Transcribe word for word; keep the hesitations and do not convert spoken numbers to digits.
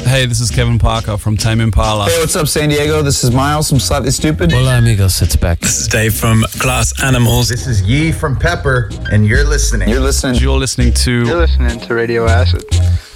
Hey, this is Kevin Parker from Tame Impala. Hey, what's up, San Diego? This is Miles from Slightly Stupid. Hola, amigos. It's Beck. This is Dave from Glass Animals. This is Yee from Pepper, and you're listening. You're listening. You're listening to... You're listening to Radio Acid.